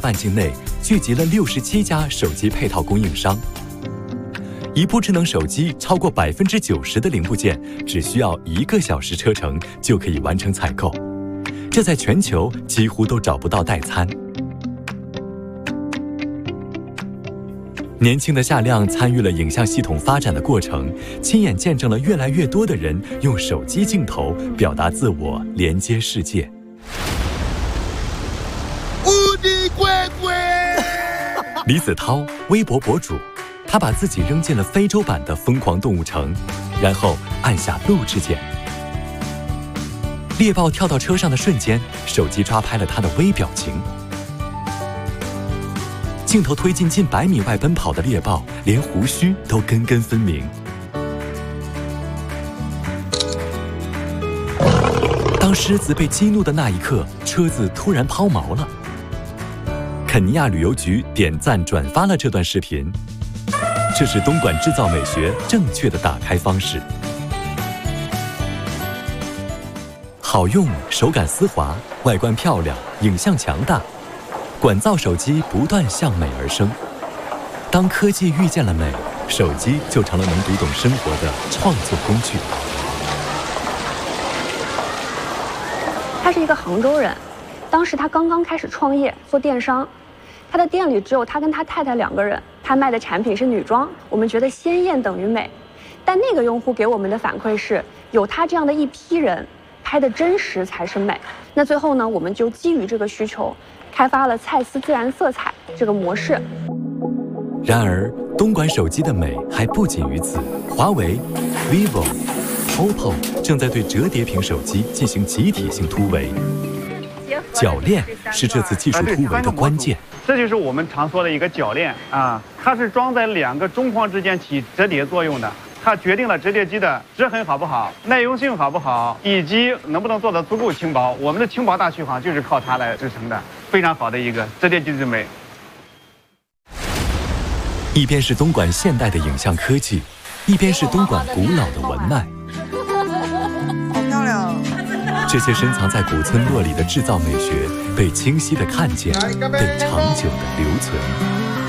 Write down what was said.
半径内聚集了67家手机配套供应商。一部智能手机超过90%的零部件只需要1个小时车程就可以完成采购，这在全球几乎都找不到代餐。年轻的夏亮参与了影像系统发展的过程，亲眼见证了越来越多的人用手机镜头表达自我，连接世界。 无敌鬼鬼！ 李子韬，微博博主，他把自己扔进了非洲版的疯狂动物城，然后按下录制键。猎豹跳到车上的瞬间，手机抓拍了他的微表情。镜头推进近100米外奔跑的猎豹，连胡须都根根分明。当狮子被激怒的那一刻，车子突然抛锚了。肯尼亚旅游局点赞转发了这段视频，这是东莞制造美学正确的打开方式。好用，手感丝滑，外观漂亮，影像强大。管造手机不断向美而生。当科技遇见了美，手机就成了能读懂生活的创作工具。 他是一个杭州人，当时他刚刚开始创业做电商，他的店里只有他跟他太太2个人，他卖的产品是女装，我们觉得鲜艳等于美，但那个用户给我们的反馈是，有他这样的一批人，拍的真实才是美。那最后呢，我们就基于这个需求，开发了蔡司自然色彩这个模式。 然而，东莞手机的美还不仅于此，华为、vivo、OPPO 正在对折叠屏手机进行集体性突围。铰链是这次技术突围的关键。 这就是我们常说的一个铰链啊，它是装在2个中框之间起折叠作用的。它决定了折叠机的折痕好不好，耐用性好不好，以及能不能做到足够轻薄。我们的轻薄大续航就是靠它来支撑的，非常好的一个折叠机之美。 一边是东莞现代的影像科技，一边是东莞古老的文脉。 好漂亮！ 这些深藏在古村落里的制造美学被清晰地看见，被长久地留存。